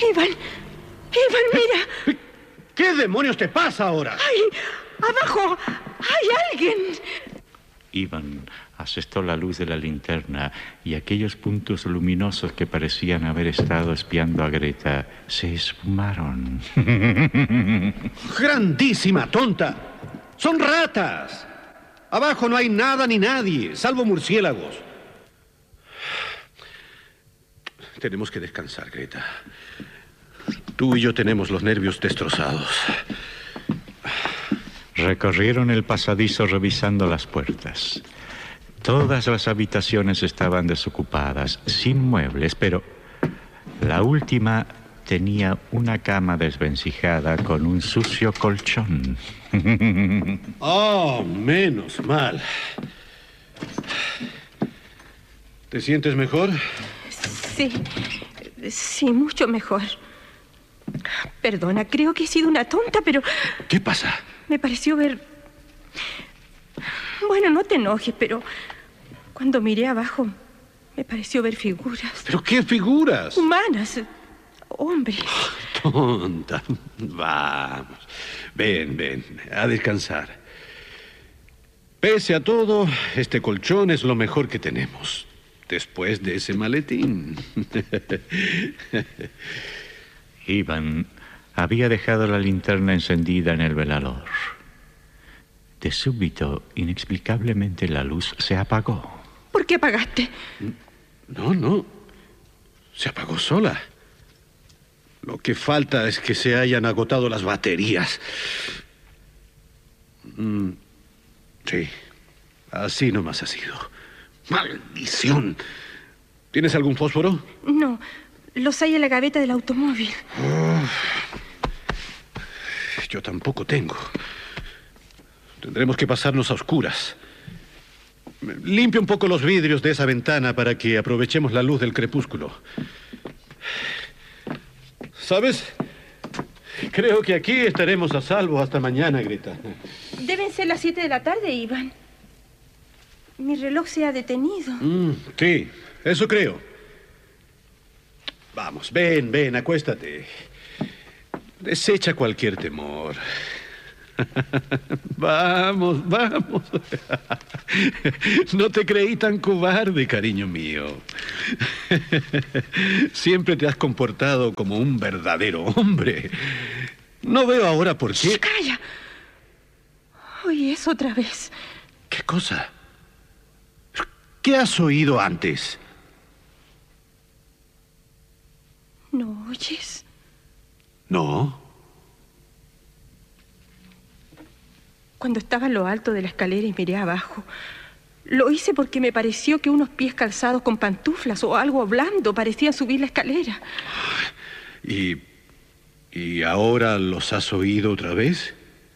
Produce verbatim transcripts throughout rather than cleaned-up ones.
Ivan, Ivan, mira. ¿Qué demonios te pasa ahora? ¡Ay! ¡Abajo! ¡Hay alguien! Ivan asestó la luz de la linterna y aquellos puntos luminosos que parecían haber estado espiando a Greta se esfumaron. ¡Grandísima tonta! ¡Son ratas! Abajo no hay nada ni nadie, salvo murciélagos. Tenemos que descansar, Greta. Tú y yo tenemos los nervios destrozados. Recorrieron el pasadizo revisando las puertas. Todas las habitaciones estaban desocupadas, sin muebles, pero la última tenía una cama desvencijada con un sucio colchón. Oh, menos mal. ¿Te sientes mejor? Sí, sí, mucho mejor. Perdona, creo que he sido una tonta, pero... ¿Qué pasa? Me pareció ver... Bueno, no te enojes, pero cuando miré abajo me pareció ver figuras. ¿Pero qué figuras? Humanas, hombres. Oh, tonta. Vamos. Ven, ven, a descansar. Pese a todo, este colchón es lo mejor que tenemos. Después de ese maletín. Ivan había dejado la linterna encendida en el velador. De súbito, inexplicablemente, la luz se apagó. ¿Por qué apagaste? No, no. Se apagó sola. Lo que falta es que se hayan agotado las baterías. Mm, sí, así nomás ha sido. ¡Maldición! ¿Tienes algún fósforo? No, los hay en la gaveta del automóvil. Oh, yo tampoco tengo. Tendremos que pasarnos a oscuras. Limpia un poco los vidrios de esa ventana para que aprovechemos la luz del crepúsculo. ¿Sabes? Creo que aquí estaremos a salvo hasta mañana, Greta. Deben ser las siete de la tarde, Ivan. Mi reloj se ha detenido. Mm, sí, eso creo. Vamos, ven, ven, acuéstate. Desecha cualquier temor. Vamos, vamos. No te creí tan cobarde, cariño mío. Siempre te has comportado como un verdadero hombre. No veo ahora por qué... ¡Shh, calla! Oye, es otra vez. ¿Qué cosa? ¿Qué has oído antes? ¿No oyes? No. Cuando estaba en lo alto de la escalera y miré abajo, lo hice porque me pareció que unos pies calzados con pantuflas o algo blando parecían subir la escalera. ¿Y, y ahora los has oído otra vez?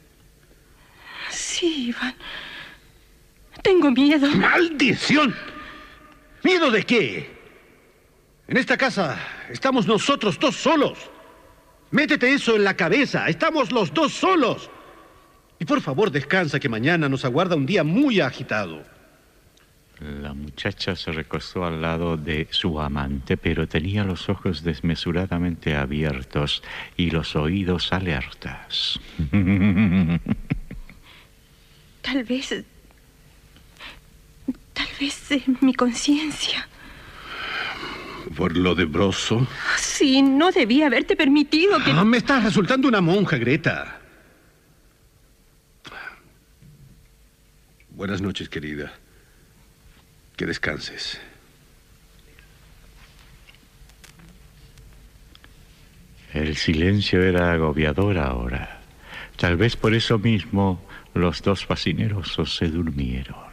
Sí, Iván. Tengo miedo. ¡Maldición! ¿Miedo de qué? En esta casa estamos nosotros dos solos. Métete eso en la cabeza. Estamos los dos solos. Y por favor, descansa, que mañana nos aguarda un día muy agitado. La muchacha se recostó al lado de su amante, pero tenía los ojos desmesuradamente abiertos y los oídos alertas. Tal vez... Tal vez es mi conciencia. ¿Por lo de Broso? Sí, no debía haberte permitido que... Ah, me estás resultando una monja, Greta. Buenas noches, querida. Que descanses. El silencio era agobiador ahora. Tal vez por eso mismo los dos fascinerosos se durmieron.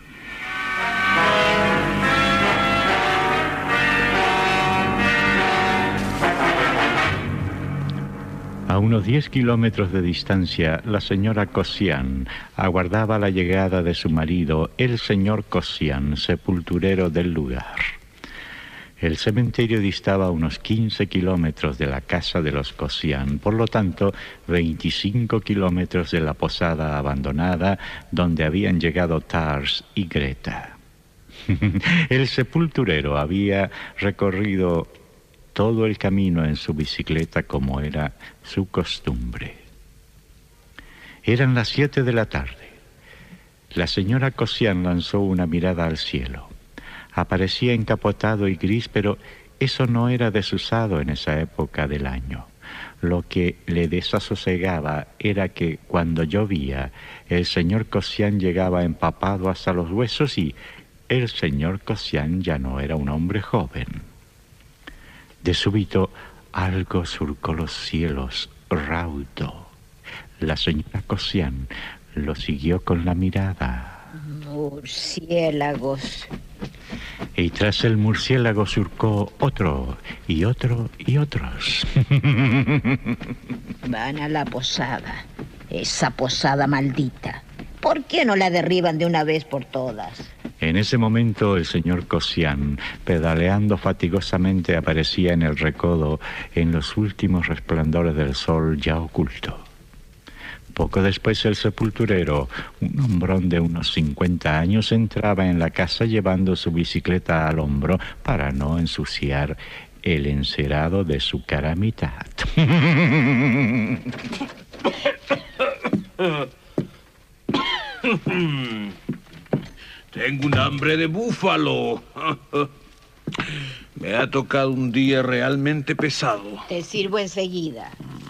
A unos diez kilómetros de distancia, la señora Kosian aguardaba la llegada de su marido, el señor Kosian, sepulturero del lugar. El cementerio distaba a unos quince kilómetros de la casa de los Kosian, por lo tanto, veinticinco kilómetros de la posada abandonada donde habían llegado Tars y Greta. El sepulturero había recorrido todo el camino en su bicicleta como era su costumbre. Eran las siete de la tarde. La señora Kosian lanzó una mirada al cielo. Aparecía encapotado y gris, pero eso no era desusado en esa época del año. Lo que le desasosegaba era que cuando llovía, el señor Kosian llegaba empapado hasta los huesos y el señor Kosian ya no era un hombre joven. De súbito, algo surcó los cielos, raudo. La señora Kosian lo siguió con la mirada. Murciélagos. Y tras el murciélago surcó otro, y otro, y otros. Van a la posada. Esa posada maldita. ¿Por qué no la derriban de una vez por todas? En ese momento el señor Kosian, pedaleando fatigosamente, aparecía en el recodo en los últimos resplandores del sol ya oculto. Poco después el sepulturero, un hombrón de unos cincuenta años, entraba en la casa llevando su bicicleta al hombro para no ensuciar el encerado de su cara a mitad. Tengo un hambre de búfalo. Me ha tocado un día realmente pesado. Te sirvo enseguida.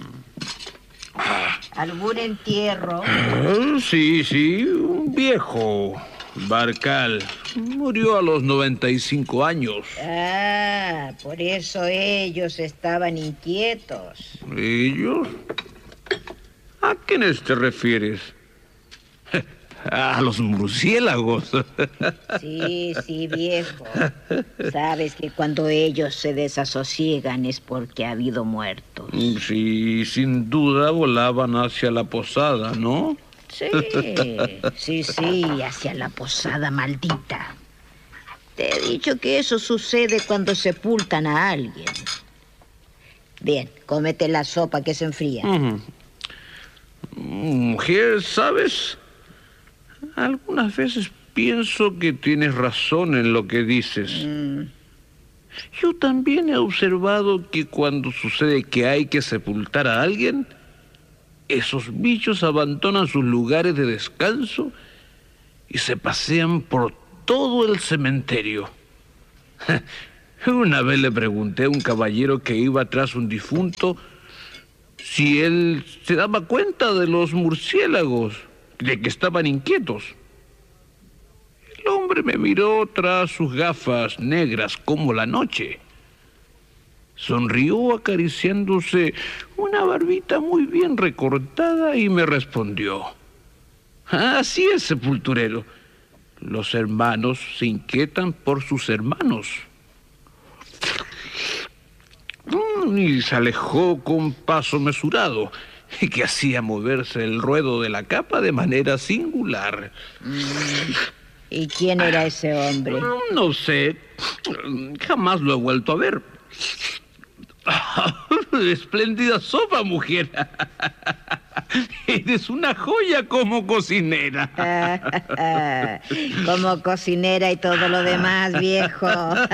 ¿Algún entierro? Ah, sí, sí, un viejo. Barcal. Murió a los noventa y cinco años. Ah, por eso ellos estaban inquietos. ¿Ellos? ¿A quiénes te refieres? A los murciélagos. Sí, sí, viejo. Sabes que cuando ellos se desasosiegan es porque ha habido muertos. Sí, sin duda volaban hacia la posada, ¿no? Sí, sí, sí, hacia la posada maldita. Te he dicho que eso sucede cuando sepultan a alguien. Bien, cómete la sopa que se enfría. Uh-huh. Mujer, ¿sabes? Algunas veces pienso que tienes razón en lo que dices. Mm. Yo también he observado que cuando sucede que hay que sepultar a alguien, esos bichos abandonan sus lugares de descanso y se pasean por todo el cementerio. Una vez le pregunté a un caballero que iba tras un difunto si él se daba cuenta de los murciélagos, de que estaban inquietos. El hombre me miró tras sus gafas negras como la noche. Sonrió acariciándose una barbita muy bien recortada y me respondió: así es, sepulturero. Los hermanos se inquietan por sus hermanos. Y se alejó con paso mesurado, que hacía moverse el ruedo de la capa de manera singular. ¿Y quién era ese hombre? No sé. Jamás lo he vuelto a ver. Espléndida sopa, mujer. Eres una joya como cocinera. Como cocinera y todo lo demás, viejo.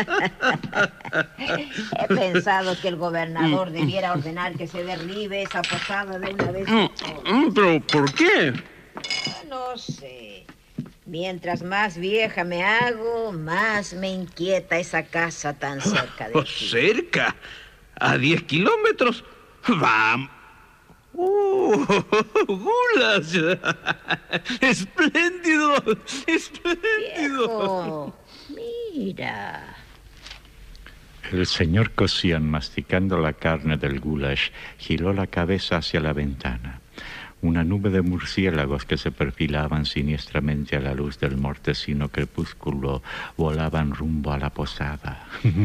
He pensado que el gobernador debiera ordenar que se derribe esa posada de una vez por todas. ¿Pero por qué? No sé. Mientras más vieja me hago, más me inquieta esa casa tan cerca de aquí. ¿Cerca? ¿A diez kilómetros? ¡Vamos! ¡Uh! ¡Gulas! ¡Espléndido! ¡Espléndido! Viejo, mira. El señor Kosian, masticando la carne del goulash, giró la cabeza hacia la ventana. Una nube de murciélagos que se perfilaban siniestramente a la luz del mortecino crepúsculo volaban rumbo a la posada.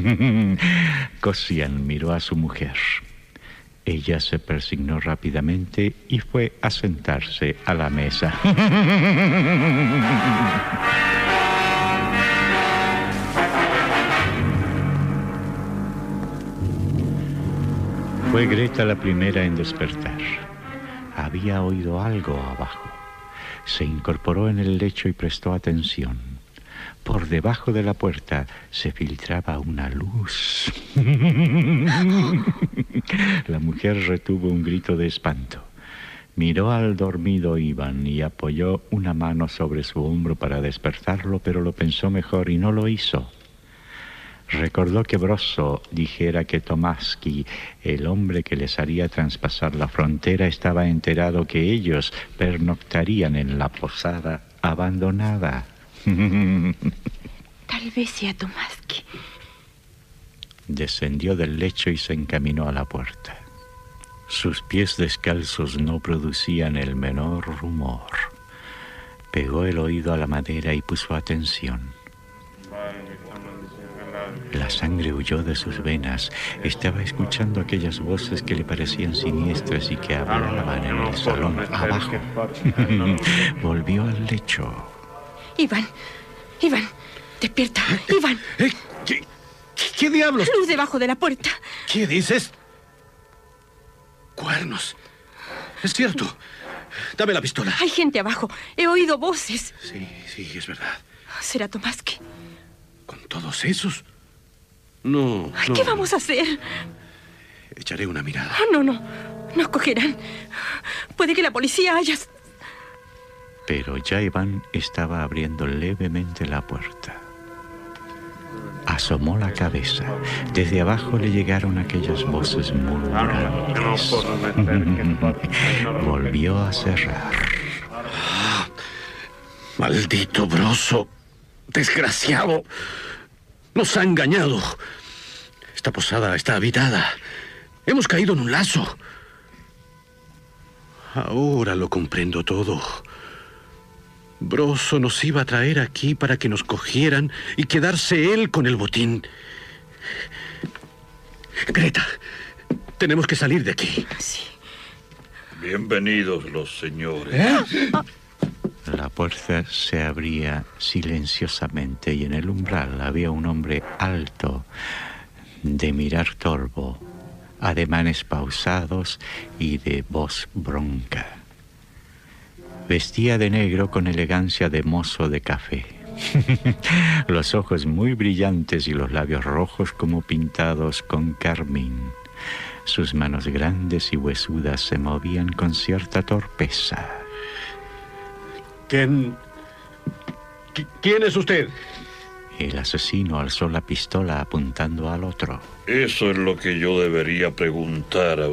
Kosian miró a su mujer. Ella se persignó rápidamente y fue a sentarse a la mesa. Fue Greta la primera en despertar. Había oído algo abajo. Se incorporó en el lecho y prestó atención. Por debajo de la puerta se filtraba una luz. La mujer retuvo un grito de espanto. Miró al dormido Iván y apoyó una mano sobre su hombro para despertarlo, pero lo pensó mejor y no lo hizo. Recordó que Brosso dijera que Tomaski, el hombre que les haría traspasar la frontera, estaba enterado que ellos pernoctarían en la posada abandonada. Tal vez sea Tomaski. Descendió del lecho y se encaminó a la puerta. Sus pies descalzos no producían el menor rumor. Pegó el oído a la madera y puso atención. La sangre huyó de sus venas. Estaba escuchando aquellas voces que le parecían siniestras y que hablaban en el salón abajo. Volvió al lecho. Iván, Iván, despierta, Iván. ¿Eh? ¿Qué, qué, qué diablos? Luz debajo de la puerta. ¿Qué dices? Cuernos. Es cierto. Dame la pistola. Hay gente abajo. He oído voces. Sí, sí, es verdad. ¿Será Tomaski? ¿Con todos esos? No, Ay, no. ¿qué vamos a hacer? Echaré una mirada. Oh, no, no. Nos cogerán. Puede que la policía haya... Pero ya Iván estaba abriendo levemente la puerta. Asomó la cabeza. Desde abajo le llegaron aquellas voces murmurantes. Volvió a cerrar. Ah, maldito Brosso. Desgraciado. Nos ha engañado. Esta posada está habitada. Hemos caído en un lazo. Ahora lo comprendo todo. Brosso nos iba a traer aquí para que nos cogieran y quedarse él con el botín. Greta, tenemos que salir de aquí. Sí. Bienvenidos los señores. ¿Eh? La puerta se abría silenciosamente y en el umbral había un hombre alto, de mirar torvo, ademanes pausados y de voz bronca. Vestía de negro con elegancia de mozo de café. Los ojos muy brillantes y los labios rojos como pintados con carmín. Sus manos grandes y huesudas se movían con cierta torpeza. ¿Quién... ¿Quién es usted? El asesino alzó la pistola apuntando al otro. Eso es lo que yo debería preguntar a